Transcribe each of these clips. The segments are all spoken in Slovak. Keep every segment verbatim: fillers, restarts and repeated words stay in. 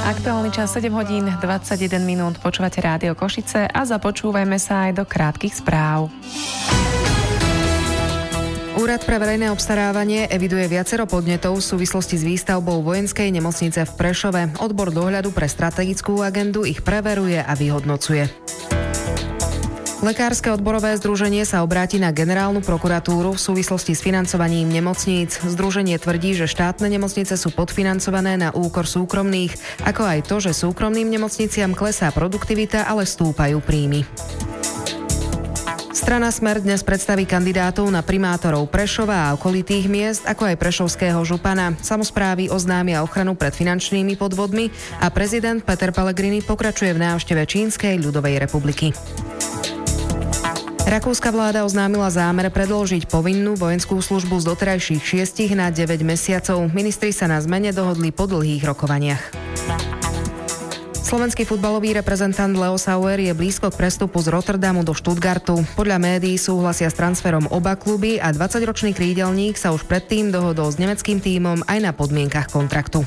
Aktuálny čas sedem hodín dvadsaťjeden minút, počúvate Rádio Košice a započúvajme sa aj do krátkych správ. Úrad pre verejné obstarávanie eviduje viacero podnetov v súvislosti s výstavbou vojenskej nemocnice v Prešove. Odbor dohľadu pre strategickú agendu ich preveruje a vyhodnocuje. Lekárske odborové združenie sa obráti na generálnu prokuratúru v súvislosti s financovaním nemocníc. Združenie tvrdí, že štátne nemocnice sú podfinancované na úkor súkromných, ako aj to, že súkromným nemocniciam klesá produktivita, ale stúpajú príjmy. Strana Smer dnes predstaví kandidátov na primátorov Prešova a okolitých miest, ako aj prešovského župana. Samosprávy oznámia ochranu pred finančnými podvodmi a prezident Peter Pellegrini pokračuje v návšteve Čínskej ľudovej republiky. Rakúska vláda oznámila zámer predĺžiť povinnú vojenskú službu z doterajších šiestich na deväť mesiacov. Ministri sa na zmene dohodli po dlhých rokovaniach. Slovenský futbalový reprezentant Leo Sauer je blízko k prestupu z Rotterdamu do Stuttgartu. Podľa médií súhlasia s transferom oba kluby a dvadsaťročný krídelník sa už predtým dohodol s nemeckým tímom aj na podmienkach kontraktu.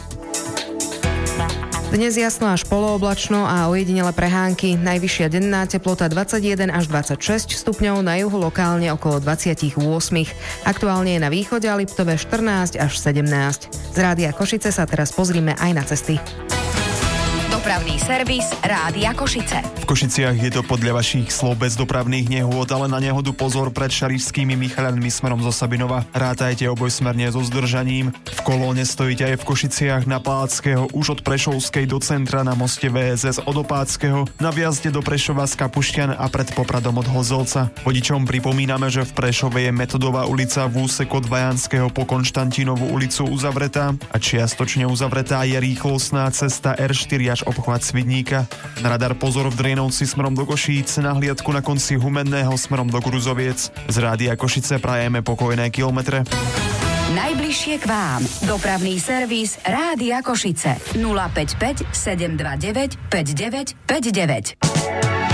Dnes jasno až polooblačno a ojedinele prehánky. Najvyššia denná teplota dvadsaťjeden až dvadsaťšesť stupňov, na juhu lokálne okolo dvadsaťosem. Aktuálne je na východe a Liptove štrnásť až sedemnásť. Z Rádia Košice sa teraz pozrime aj na cesty. Dopravný servis Rádia Košice. V Košiciach je to podľa vašich slov bez dopravných nehôd, ale na nehodu pozor pred Šarišskými Michaľanmi smerom zo Sabinova. Rátajte obojsmerne so zdržaním. V kolóne stojíte aj v Košiciach na Palackého, už od Prešovskej do centra na moste vé es es od Opáckého, na vjazde do Prešova z Kapušťan a pred Popradom od Hozolca. Vodičom pripomíname, že v Prešove je Metodová ulica v úseku od Vajanského po Konštantínovú ulicu uzavretá a čiastočne uzavretá je rýchlostná cesta er štyri až obchvat Svidníka. Na radar pozor v Drenovci smerom do Košíc, na hliadku na konci Humenného smerom do Gruzoviec. Z Rádia Košice prajeme pokojné kilometre. Najbližšie k vám. Dopravný servis Rádia Košice. nula päť päť sedem dva deväť päť deväť päť deväť.